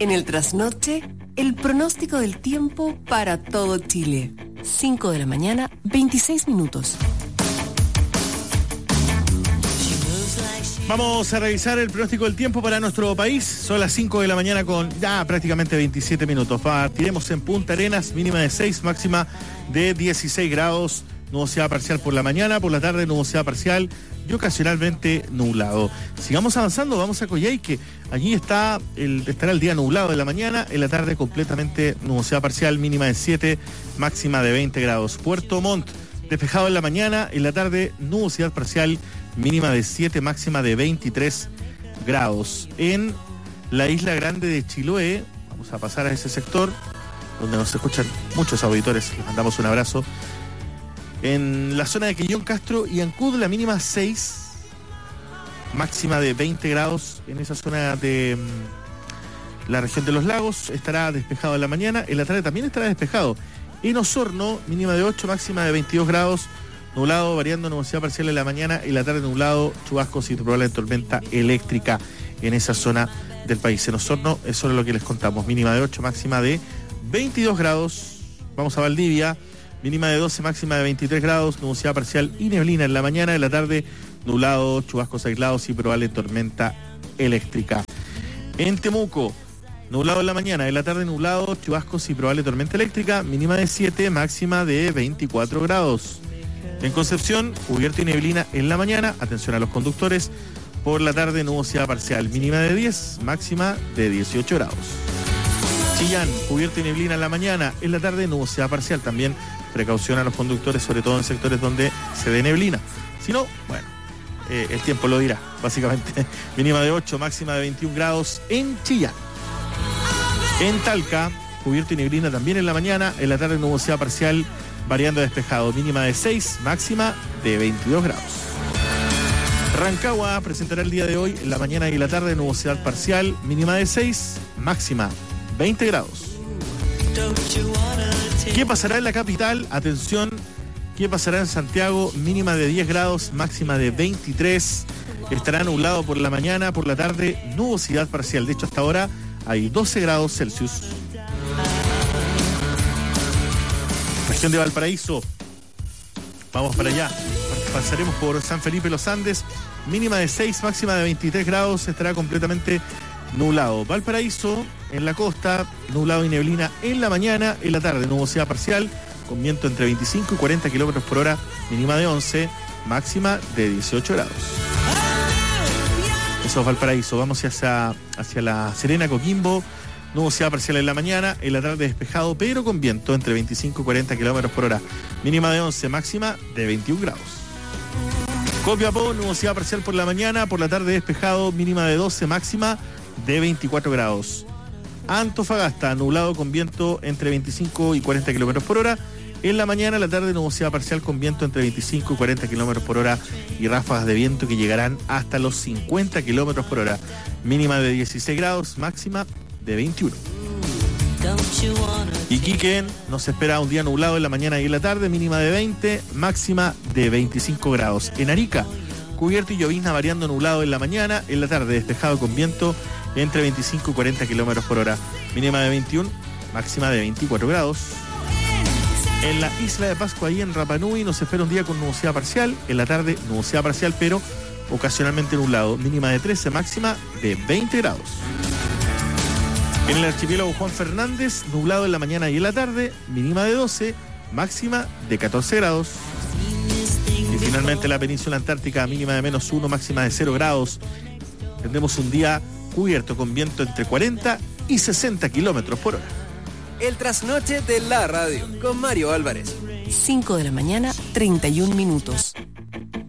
En el trasnoche, el pronóstico del tiempo para todo Chile. 5 de la mañana, 26 minutos. Vamos a revisar el pronóstico del tiempo para nuestro país. Son las 5 de la mañana con ya prácticamente 27 minutos. Partiremos en Punta Arenas, mínima de 6, máxima de 16 grados. Nubosidad parcial por la mañana, por la tarde nubosidad parcial y ocasionalmente nublado. Sigamos avanzando, vamos a Coyhaique. Allí estará el día nublado de la mañana, en la tarde completamente nubosidad parcial, mínima de 7, máxima de 20 grados. Puerto Montt, despejado en la mañana, en la tarde nubosidad parcial, mínima de 7, máxima de 23 grados. En la Isla Grande de Chiloé, vamos a pasar a ese sector, donde nos escuchan muchos auditores, les mandamos un abrazo. En la zona de Quillón, Castro y Ancud, la mínima 6, máxima de 20 grados. En esa zona de la región de los lagos estará despejado en la mañana, en la tarde también estará despejado. En Osorno, mínima de 8, máxima de 22 grados, nublado, variando nubosidad parcial en la mañana, en la tarde nublado, chubascos y probable tormenta eléctrica en esa zona del país. En Osorno, eso es lo que les contamos, mínima de 8, máxima de 22 grados. Vamos a Valdivia. Mínima de 12, máxima de 23 grados, nubosidad parcial y neblina en la mañana, en la tarde nublado, chubascos aislados y probable tormenta eléctrica. En Temuco, nublado en la mañana, en la tarde nublado, chubascos y probable tormenta eléctrica, mínima de 7, máxima de 24 grados. En Concepción, cubierto y neblina en la mañana, atención a los conductores, por la tarde nubosidad parcial, mínima de 10, máxima de 18 grados. Chillán, cubierto y neblina en la mañana, en la tarde nubosidad parcial también. Precaución a los conductores, sobre todo en sectores donde se dé neblina. Si no, bueno, el tiempo lo dirá, básicamente. Mínima de 8, máxima de 21 grados en Chillán. En Talca, cubierto y neblina también en la mañana, en la tarde nubosidad parcial, variando despejado. Mínima de 6, máxima de 22 grados. Rancagua presentará el día de hoy, en la mañana y en la tarde, nubosidad parcial, mínima de 6, máxima 20 grados. ¿Qué pasará en la capital? Atención, ¿qué pasará en Santiago? Mínima de 10 grados, máxima de 23. Estará nublado por la mañana, por la tarde, nubosidad parcial. De hecho, hasta ahora hay 12 grados Celsius. Región de Valparaíso. Vamos para allá. Pasaremos por San Felipe Los Andes. Mínima de 6, máxima de 23 grados. Estará completamente nublado. Valparaíso, en la costa, nublado y neblina en la mañana, en la tarde, nubosidad parcial, con viento entre 25 y 40 kilómetros por hora, mínima de 11, máxima de 18 grados. Eso es Valparaíso. Vamos hacia la Serena, Coquimbo, nubosidad parcial en la mañana, en la tarde despejado, pero con viento entre 25 y 40 kilómetros por hora, mínima de 11, máxima de 21 grados. Copiapó, nubosidad parcial por la mañana, por la tarde despejado, mínima de 12, máxima de 24 grados. Antofagasta, nublado con viento entre 25 y 40 kilómetros por hora. En la mañana, la tarde, nubosidad parcial con viento entre 25 y 40 kilómetros por hora y ráfagas de viento que llegarán hasta los 50 kilómetros por hora. Mínima de 16 grados, máxima de 21. Iquique, nos espera un día nublado en la mañana y en la tarde, mínima de 20, máxima de 25 grados. En Arica, cubierto y llovizna variando nublado en la mañana, en la tarde despejado con viento entre 25 y 40 kilómetros por hora. Mínima de 21, máxima de 24 grados. En la isla de Pascua, ahí en Rapa Nui, nos espera un día con nubosidad parcial. En la tarde, nubosidad parcial, pero ocasionalmente nublado. Mínima de 13, máxima de 20 grados. En el archipiélago Juan Fernández, nublado en la mañana y en la tarde. Mínima de 12, máxima de 14 grados. Y finalmente la península antártica, mínima de -1, máxima de 0 grados. Tendremos un día cubierto con viento entre 40 y 60 kilómetros por hora. El trasnoche de la radio con Mario Álvarez. 5 de la mañana, 31 minutos.